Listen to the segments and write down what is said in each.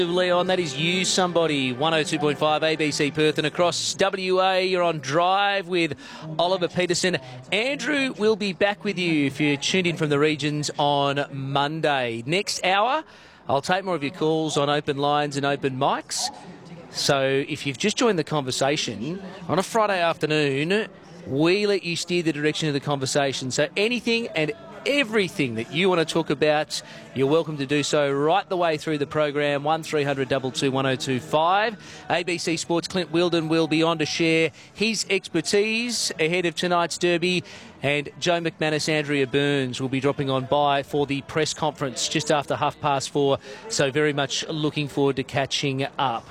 Leon, that is You Somebody, 102.5 ABC Perth, and across WA you're on Drive with Oliver Peterson. Andrew will be back with you if you're tuned in from the regions on Monday. Next hour, I'll take more of your calls on open lines and open mics. So if you've just joined the conversation, on a Friday afternoon, we let you steer the direction of the conversation. So anything and everything that you want to talk about, you're welcome to do so right the way through the program. 1300 22 1025. ABC Sports' Clint Wilden will be on to share his expertise ahead of tonight's derby, and Joe McManus, Andrea Burns will be dropping on by for the press conference just after 4:30. So very much looking forward to catching up.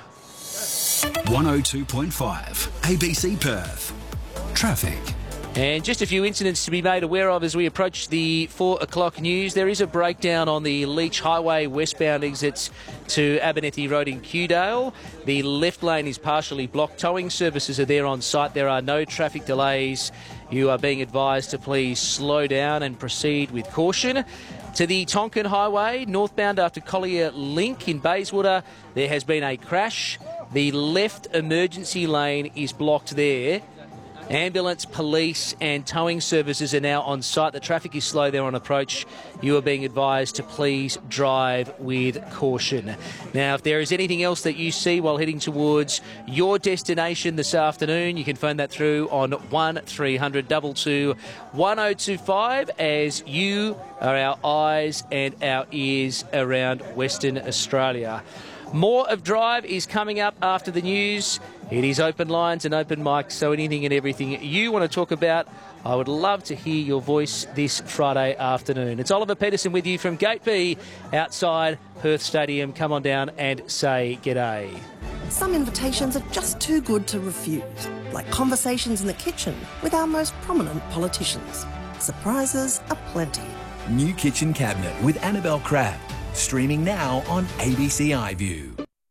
102.5 ABC Perth. Traffic. And just a few incidents to be made aware of as we approach the 4 o'clock news. There is a breakdown on the Leach Highway westbound exits to Abernethy Road in Kewdale. The left lane is partially blocked. Towing services are there on site. There are no traffic delays. You are being advised to please slow down and proceed with caution. To the Tonkin Highway, northbound after Collier Link in Bayswater, there has been a crash. The left emergency lane is blocked there. Ambulance, police and towing services are now on site. The traffic is slow there on approach. You are being advised to please drive with caution. Now, if there is anything else that you see while heading towards your destination this afternoon, you can phone that through on 1300 22 1025 as you are our eyes and our ears around Western Australia. More of Drive is coming up after the news. It is open lines and open mics, so anything and everything you want to talk about, I would love to hear your voice this Friday afternoon. It's Oliver Peterson with you from Gate B outside Perth Stadium. Come on down and say g'day. Some invitations are just too good to refuse, like conversations in the kitchen with our most prominent politicians. Surprises aplenty. New Kitchen Cabinet with Annabelle Crabb. Streaming now on ABC iView.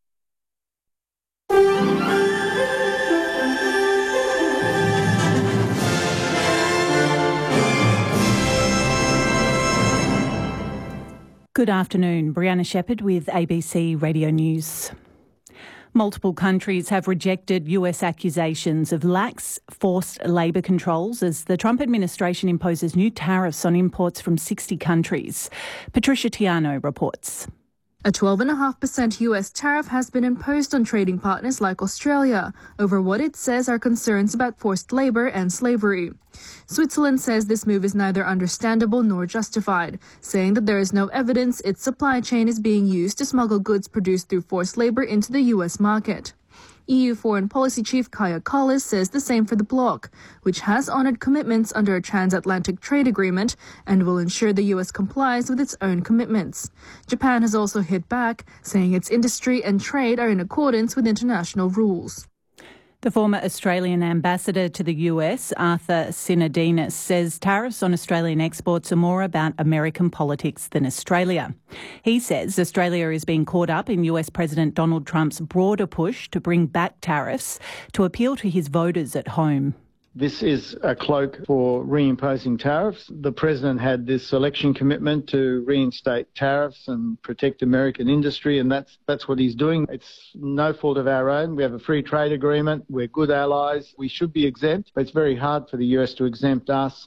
Good afternoon. Brianna Shepherd with ABC Radio News. Multiple countries have rejected US accusations of lax forced labour controls as the Trump administration imposes new tariffs on imports from 60 countries. Patricia Tiano reports. A 12.5% US tariff has been imposed on trading partners like Australia over what it says are concerns about forced labour and slavery. Switzerland says this move is neither understandable nor justified, saying that there is no evidence its supply chain is being used to smuggle goods produced through forced labour into the US market. EU Foreign Policy Chief Kaja Kallas says the same for the bloc, which has honoured commitments under a transatlantic trade agreement and will ensure the US complies with its own commitments. Japan has also hit back, saying its industry and trade are in accordance with international rules. The former Australian ambassador to the US, Arthur Sinodinos, says tariffs on Australian exports are more about American politics than Australia. He says Australia is being caught up in US President Donald Trump's broader push to bring back tariffs to appeal to his voters at home. This is a cloak for reimposing tariffs. The President had this election commitment to reinstate tariffs and protect American industry, and that's what he's doing. It's no fault of our own. We have a free trade agreement. We're good allies. We should be exempt, but it's very hard for the US to exempt us.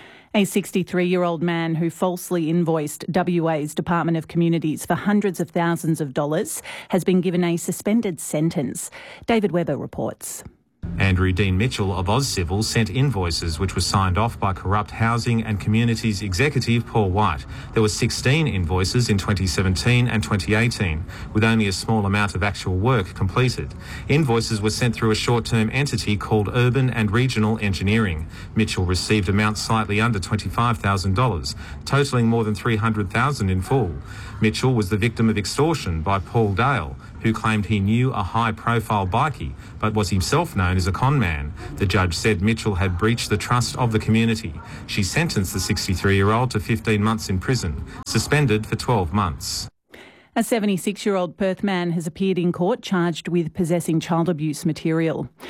A 63-year-old man who falsely invoiced WA's Department of Communities for hundreds of thousands of dollars has been given a suspended sentence. David Webber reports. Andrew Dean Mitchell of AusCivil sent invoices which were signed off by corrupt Housing and Communities Executive Paul White. There were 16 invoices in 2017 and 2018, with only a small amount of actual work completed. Invoices were sent through a short-term entity called Urban and Regional Engineering. Mitchell received amounts slightly under $25,000, totalling more than $300,000 in full. Mitchell was the victim of extortion by Paul Dale, who claimed he knew a high-profile bikie, but was himself known as a con man. The judge said Mitchell had breached the trust of the community. She sentenced the 63-year-old to 15 months in prison, suspended for 12 months. A 76-year-old Perth man has appeared in court charged with possessing child abuse material.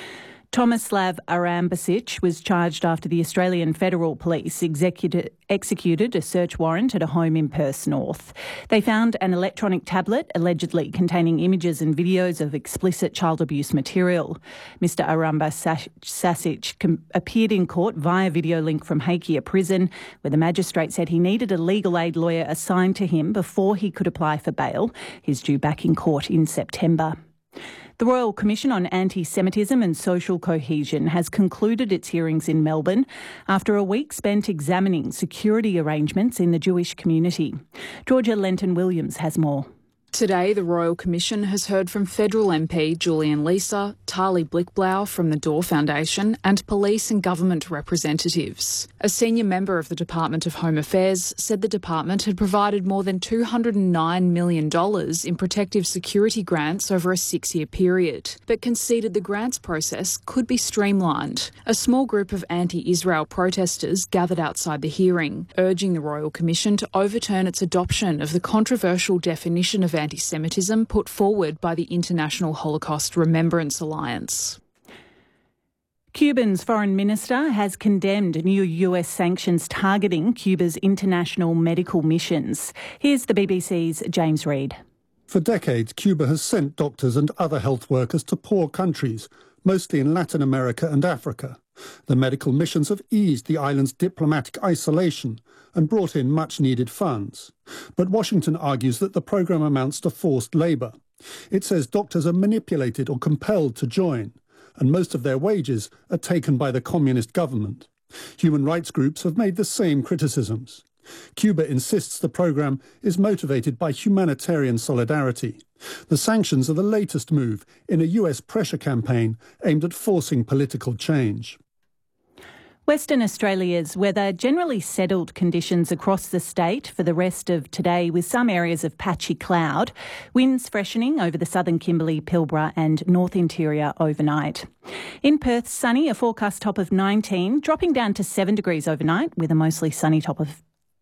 Tomislav Arambasic was charged after the Australian Federal Police executed a search warrant at a home in Perth North. They found an electronic tablet allegedly containing images and videos of explicit child abuse material. Mr Arambasic appeared in court via video link from Hakea Prison, where the magistrate said he needed a legal aid lawyer assigned to him before he could apply for bail. He's due back in court in September. The Royal Commission on Anti-Semitism and Social Cohesion has concluded its hearings in Melbourne after a week spent examining security arrangements in the Jewish community. Georgia Lenton-Williams has more. Today, the Royal Commission has heard from Federal MP Julian Leeser, Tali Blickblau from the Door Foundation and police and government representatives. A senior member of the Department of Home Affairs said the department had provided more than $209 million in protective security grants over a 6-year period, but conceded the grants process could be streamlined. A small group of anti-Israel protesters gathered outside the hearing, urging the Royal Commission to overturn its adoption of the controversial definition of anti-Semitism put forward by the International Holocaust Remembrance Alliance. Cuba's foreign minister has condemned new US sanctions targeting Cuba's international medical missions. Here's the BBC's James Reid. For decades, Cuba has sent doctors and other health workers to poor countries, mostly in Latin America and Africa. The medical missions have eased the island's diplomatic isolation and brought in much-needed funds. But Washington argues that the programme amounts to forced labour. It says doctors are manipulated or compelled to join, and most of their wages are taken by the communist government. Human rights groups have made the same criticisms. Cuba insists the programme is motivated by humanitarian solidarity. The sanctions are the latest move in a US pressure campaign aimed at forcing political change. Western Australia's weather, generally settled conditions across the state for the rest of today with some areas of patchy cloud. Winds freshening over the southern Kimberley, Pilbara and North Interior overnight. In Perth, sunny, a forecast top of 19, dropping down to 7 degrees overnight with a mostly sunny top of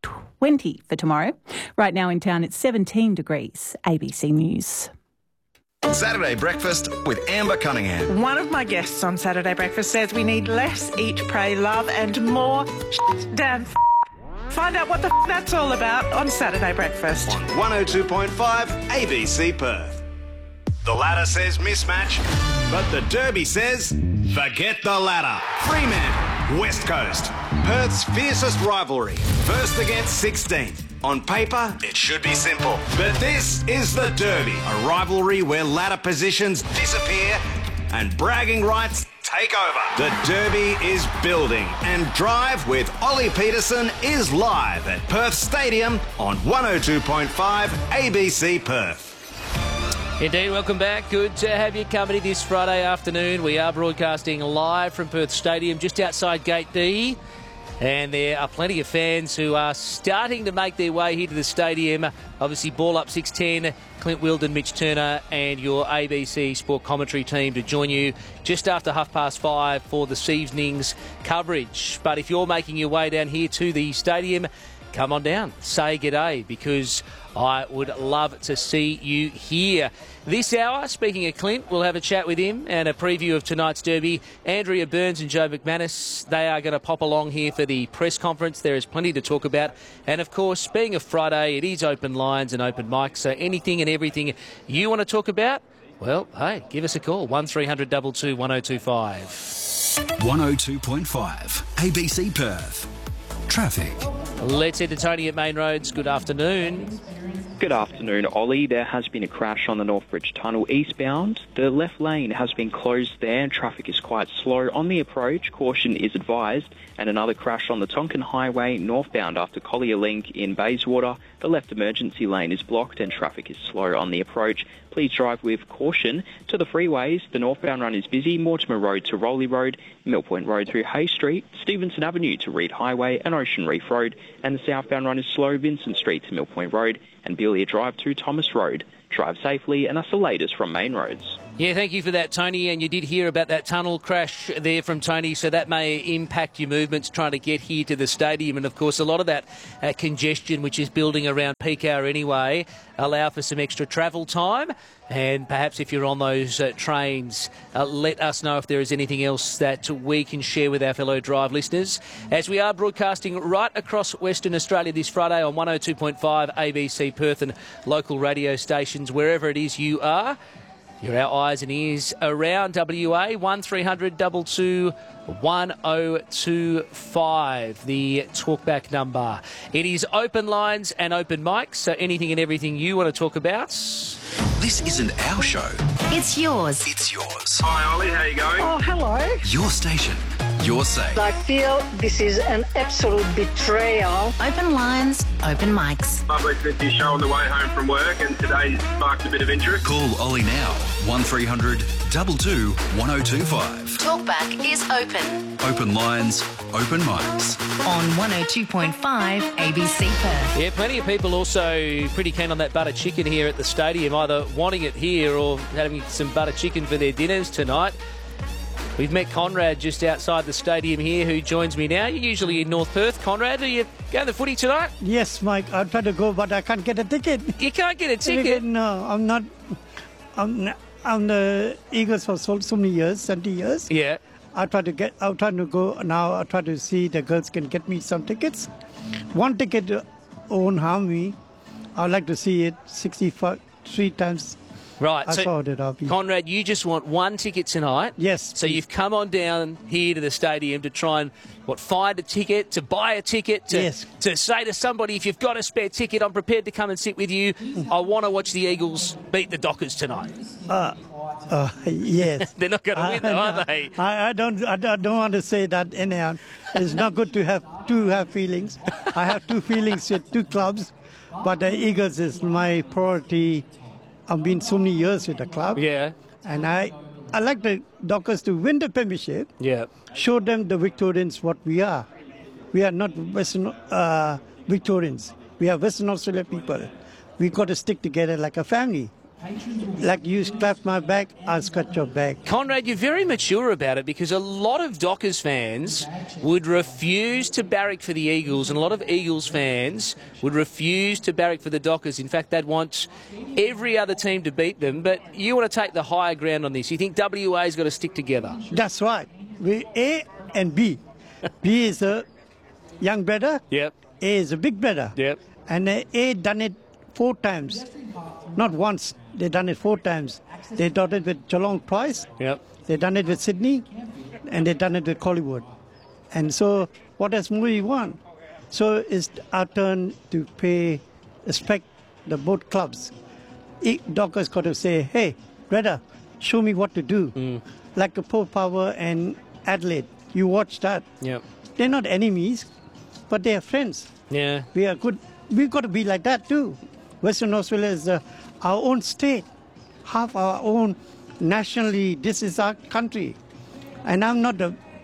20 for tomorrow. Right now in town it's 17 degrees. ABC News. Saturday Breakfast with Amber Cunningham. One of my guests on Saturday Breakfast says we need less eat, pray, love and more damn Find out what the that's all about on Saturday Breakfast. On 102.5 ABC Perth. The ladder says mismatch, but the Derby says forget the ladder. Fremantle, West Coast. Perth's fiercest rivalry. First against 16th. On paper, it should be simple. But this is the Derby, a rivalry where ladder positions disappear and bragging rights take over. The Derby is building, and Drive with Ollie Peterson is live at Perth Stadium on 102.5 ABC Perth. Indeed, welcome back. Good to have your company this Friday afternoon. We are broadcasting live from Perth Stadium, just outside Gate D. And there are plenty of fans who are starting to make their way here to the stadium. Obviously, ball up 6:10, Clint Wilden, Mitch Turner and your ABC Sport commentary team to join you just after 5:30 for this evening's coverage. But if you're making your way down here to the stadium, come on down, say g'day, because I would love to see you here. This hour, speaking of Clint, we'll have a chat with him and a preview of tonight's Derby. Andrea Burns and Joe McManus, they are going to pop along here for the press conference. There is plenty to talk about. And, of course, being a Friday, it is open lines and open mics, so anything and everything you want to talk about, well, hey, give us a call, 1300 22 1025. 102.5 ABC Perth. Traffic. Let's head to Tony at Main Roads. Good afternoon. Good afternoon, Ollie. There has been a crash on the Northbridge Tunnel eastbound. The left lane has been closed there and traffic is quite slow on the approach. Caution is advised. And another crash on the Tonkin Highway northbound after Collier Link in Bayswater. The left emergency lane is blocked and traffic is slow on the approach. Please drive with caution. To the freeways, the northbound run is busy. Mortimer Road to Rowley Road, Mill Point Road through Hay Street, Stevenson Avenue to Reed Highway and Ocean Reef Road. And the southbound run is slow, Vincent Street to Mill Point Road and Belia Drive to Thomas Road. Drive safely, and that's the latest from Main Roads. Yeah, thank you for that, Tony. And you did hear about that tunnel crash there from Tony, so that may impact your movements trying to get here to the stadium. And, of course, a lot of that congestion, which is building around peak hour anyway, allow for some extra travel time. And perhaps if you're on those trains, let us know if there is anything else that we can share with our fellow Drive listeners. As we are broadcasting right across Western Australia this Friday on 102.5 ABC Perth and local radio stations, wherever it is you are. You're our eyes and ears around WA. 1300 22 1025, the talkback number. It is open lines and open mics, so anything and everything you want to talk about. This isn't our show. It's yours. It's yours. Hi, Ollie. How you going? Oh, hello. Your station. Your say. I feel this is an absolute betrayal. Open lines, open mics. I've listened to your show on the way home from work, and today sparked a bit of interest. Call Ollie now. 1300 22 1025. Talkback is open. Open lines, open mics. On 102.5 ABC Perth. Yeah, plenty of people also pretty keen on that butter chicken here at the stadium, either wanting it here or having some butter chicken for their dinners tonight. We've met Conrad just outside the stadium here, who joins me now. You're usually in North Perth. Conrad, are you going to the footy tonight? Yes, Mike. I'll try to go, but I can't get a ticket. You can't get a ticket? No, I'm not. I'm the Eagles for so many years, 70 years. Yeah. I'll try to go now. I'll try to see the girls can get me some tickets. One ticket won't harm me. I'd like to see it 63 times. Right, so Conrad, you just want one ticket tonight. Yes. So you've come on down here to the stadium to try and, find a ticket, to buy a ticket, to say to somebody, if you've got a spare ticket, I'm prepared to come and sit with you. I want to watch the Eagles beat the Dockers tonight. Yes. They're not going to win, though, are they? I don't want to say that anyhow. It's not good to have feelings. I have two feelings with two clubs, but the Eagles is my priority. I've been so many years with the club. Yeah. And I like the Dockers to win the premiership. Yeah. Show them, the Victorians, what we are. We are not Western Victorians. We are Western Australia people. We got to stick together like a family. Like you scratch my back, I'll scratch your back. Conrad, you're very mature about it, because a lot of Dockers fans would refuse to barrack for the Eagles, and a lot of Eagles fans would refuse to barrack for the Dockers. In fact, they'd want every other team to beat them, but you want to take the higher ground on this. You think WA's got to stick together? That's right. We A and B. B is a young brother. Yep. A is a big brother. Yep. And A done it 4 times. Not once. They done it 4 times. They done it with Geelong twice. Yep. They done it with Sydney, and they done it with Collingwood. And so, what else more you want? So it's our turn to pay respect the both clubs. Dockers got to say, hey, brother, show me what to do. Like the Port Power and Adelaide. You watch that. Yep. They're not enemies, but they are friends. Yeah. We are good. We've got to be like that too. Western Australia is our own state, have our own nationally. This is our country, and I'm not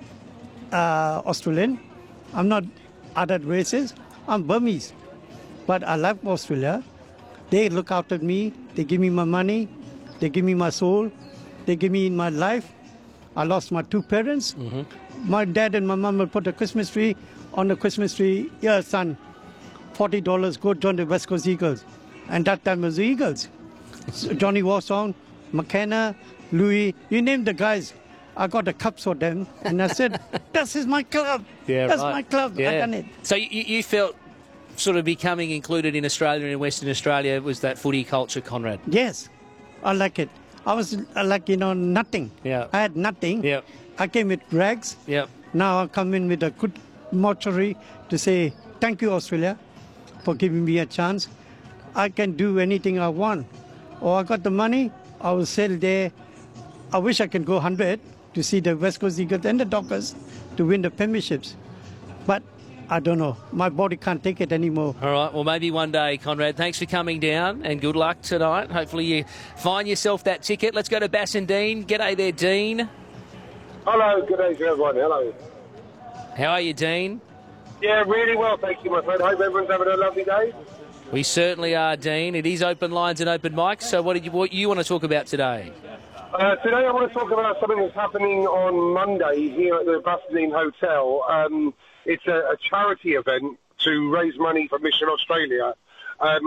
Australian. I'm not other races. I'm Burmese, but I love Australia. They look after me. They give me my money. They give me my soul. They give me my life. I lost my 2 parents. My dad and my mom will put a Christmas tree on the Christmas tree. Yeah, son, $40. Go join the West Coast Eagles. And that time was the Eagles. So Johnny Warson, McKenna, Louis, you name the guys. I got the cups for them. And I said, this is my club. Yeah, That's my club. Yeah. I done it. So you felt sort of becoming included in Australia and Western Australia was that footy culture, Conrad? Yes, I like it. I was like, nothing. Yeah. I had nothing. Yep. I came with rags. Yep. Now I come in with a good mortuary to say, thank you, Australia, for giving me a chance. I can do anything I want. Or I got the money, I will sell there. I wish I can go 100 to see the West Coast Eagles and the Dockers to win the premierships. But I don't know. My body can't take it anymore. All right. Well, maybe one day, Conrad. Thanks for coming down and good luck tonight. Hopefully you find yourself that ticket. Let's go to Bass and Dean. G'day there, Dean. Hello. Good day to everyone. Hello. How are you, Dean? Yeah, really well. Thank you, my friend. Hope everyone's having a lovely day. We certainly are, Dean. It is open lines and open mics. So what you want to talk about today? Today I want to talk about something that's happening on Monday here at the Basildine Hotel. It's a charity event to raise money for Mission Australia.